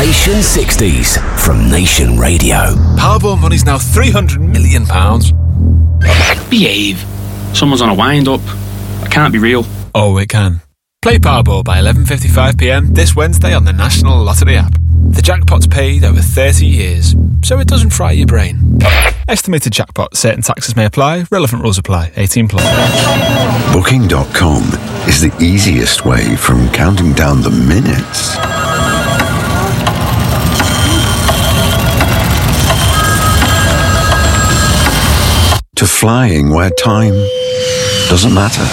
Nation 60s from Nation Radio. Powerball money's now £300 million. Behave. Someone's on a wind-up. It can't be real. Oh, it can. Play Powerball by 11:55pm this Wednesday on the National Lottery app. The jackpot's paid over 30 years, so it doesn't fry your brain. Estimated jackpot. Certain taxes may apply. Relevant rules apply. 18+. Booking.com is the easiest way from counting down the minutes to flying where time doesn't matter.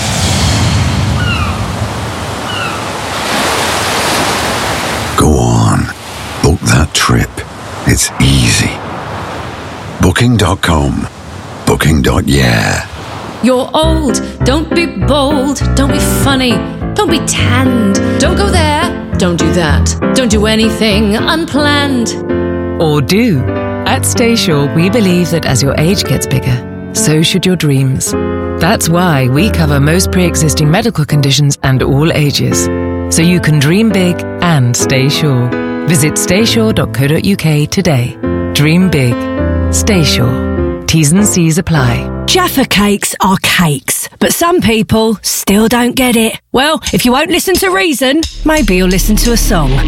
Go on, book that trip. It's easy. Booking.com. Booking.yeah. You're old, don't be bold, don't be funny, don't be tanned, don't go there, don't do that, don't do anything unplanned. Or do. At Staysure, we believe that as your age gets bigger, so should your dreams. That's why we cover most pre-existing medical conditions and all ages, so you can dream big and stay sure. Visit staysure.co.uk today. Dream big. Stay sure. T's and C's apply. Jaffa cakes are cakes, but some people still don't get it. Well, if you won't listen to reason, maybe you'll listen to a song.